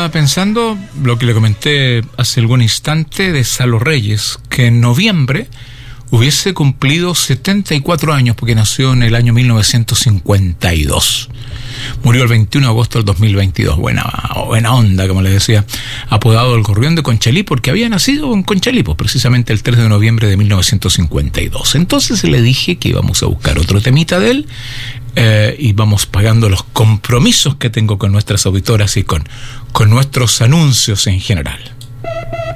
estaba pensando, lo que le comenté hace algún instante de Salo Reyes, que en noviembre hubiese cumplido 74 años porque nació en el año 1952. Murió el 21 de agosto del 2022. Buena onda, como le decía. Apodado el Gorrión de Conchalí porque había nacido en Conchalí, pues, precisamente el 3 de noviembre de 1952. Entonces le dije que íbamos a buscar otro temita de él y vamos pagando los compromisos que tengo con nuestras auditoras y con nuestros anuncios en general.